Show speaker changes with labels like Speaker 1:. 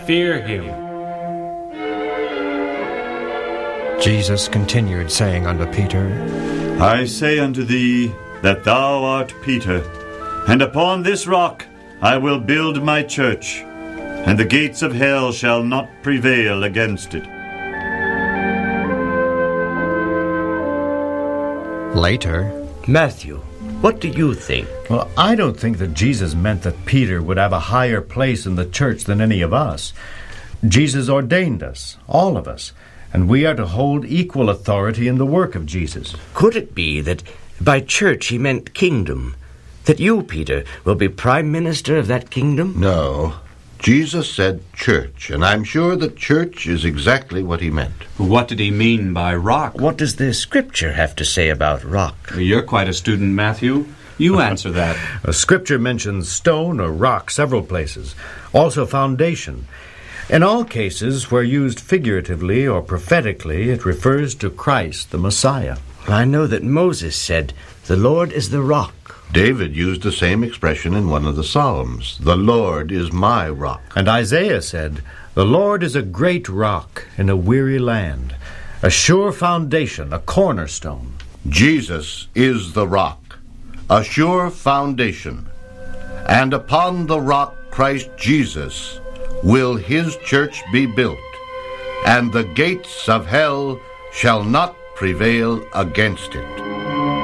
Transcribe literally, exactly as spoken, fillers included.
Speaker 1: Fear him.
Speaker 2: Jesus continued, saying unto Peter,
Speaker 3: I say unto thee that thou art Peter, and upon this rock I will build my church, and the gates of hell shall not prevail against it.
Speaker 2: Later,
Speaker 4: Matthew, what do you think?
Speaker 5: Well, I don't think that Jesus meant that Peter would have a higher place in the church than any of us. Jesus ordained us, all of us, and we are to hold equal authority in the work of Jesus.
Speaker 4: Could it be that by church he meant kingdom? That you, Peter, will be prime minister of that kingdom?
Speaker 6: No. Jesus said church, and I'm sure that church is exactly what he meant.
Speaker 1: What did he mean by rock?
Speaker 4: What does the scripture have to say about rock?
Speaker 1: You're quite a student, Matthew. You answer that.
Speaker 5: A scripture mentions stone or rock several places, also foundation. In all cases, where used figuratively or prophetically, it refers to Christ, the Messiah.
Speaker 4: I know that Moses said, the Lord is the rock.
Speaker 6: David used the same expression in one of the Psalms, the Lord is my rock.
Speaker 5: And Isaiah said, the Lord is a great rock in a weary land, a sure foundation, a cornerstone.
Speaker 6: Jesus is the rock, a sure foundation, and upon the rock Christ Jesus will his church be built, and the gates of hell shall not prevail against it.